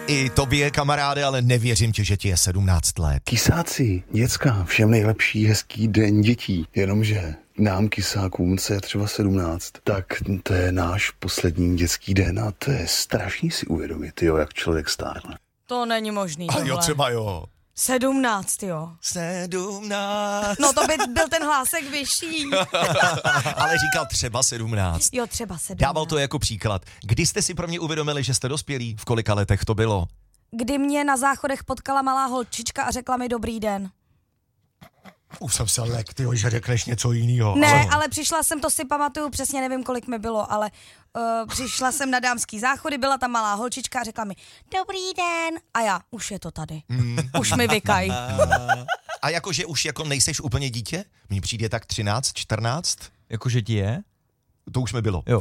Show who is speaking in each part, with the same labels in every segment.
Speaker 1: I tobě, kamaráde, ale nevěřím ti, že ti je 17 let.
Speaker 2: Kysáci, děcka, všem nejlepší hezký den dětí, jenomže nám kysákům, co je třeba 17, tak to je náš poslední dětský den a to je strašný si uvědomit, jo, jak člověk stárne.
Speaker 3: To není možný.
Speaker 1: A jo, třeba jo.
Speaker 3: 17, jo.
Speaker 1: 17.
Speaker 3: No to by byl ten hlásek vyšší.
Speaker 1: Ale říkal třeba 17.
Speaker 3: Jo, třeba 17.
Speaker 1: Dával to jako příklad. Kdy jste si pro mě uvědomili, že jste dospělí? V kolika letech to bylo?
Speaker 3: Kdy mě na záchodech potkala malá holčička a řekla mi dobrý den.
Speaker 1: Už jsem se lek, tyjo, že řekneš něco jiného.
Speaker 3: Ne, ale přišla jsem, to si pamatuju, přesně nevím, kolik mi bylo, ale přišla jsem na dámský záchody, byla tam malá holčička a řekla mi dobrý den. A já, už je to tady. Už mi vykaj.
Speaker 1: A jakože už jako nejseš úplně dítě? Mně přijde tak 13, 14?
Speaker 4: Jakože ti je?
Speaker 1: To už mi bylo.
Speaker 4: Jo.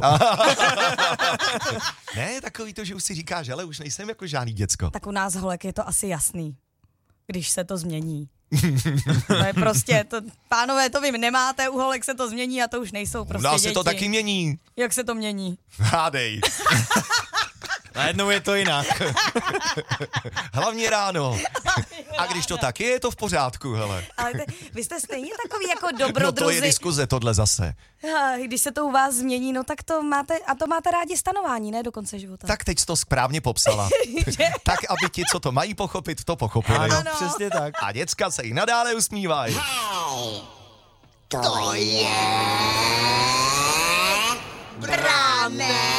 Speaker 1: Ne, takový to, že už si říkáš, ale už nejsem jako žádný děcko.
Speaker 3: Tak u nás holek je to asi jasný, když se to změní. To je prostě, pánové, to vy nemáte, u holek se to změní a to už nejsou prostě děti.
Speaker 1: se to taky mění.
Speaker 3: Jak se to mění?
Speaker 1: Hádej.
Speaker 4: Najednou je to jinak.
Speaker 1: Hlavně ráno. A když to tak je to v pořádku, hele.
Speaker 3: Ale vy jste stejně takový jako dobrodruzi.
Speaker 1: No to je diskuze, tohle zase.
Speaker 3: Když se to u vás změní, no tak to máte rádi stanování, ne, do konce života.
Speaker 1: Tak teď jsi to správně popsala. Tak, aby ti, co to mají pochopit, to pochopili.
Speaker 4: Ano, přesně tak.
Speaker 1: A děcka se jí nadále usmívají.
Speaker 5: To je Brané.